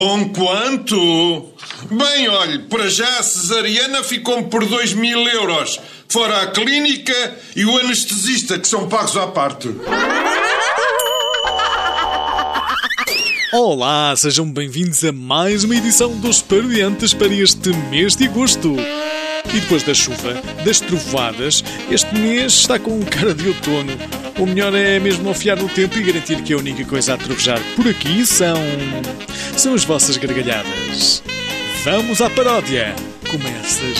Com quanto? Bem, olhe, para já a cesariana ficou-me por 2.000 euros. Fora a clínica e o anestesista, que são pagos à parte. Olá, sejam bem-vindos a mais uma edição dos Parodiantes para este mês de agosto. E depois da chuva, das trovoadas, este mês está com cara de outono. O melhor é mesmo afiar no tempo e garantir que a única coisa a trovejar por aqui são as vossas gargalhadas. Vamos à paródia. Começa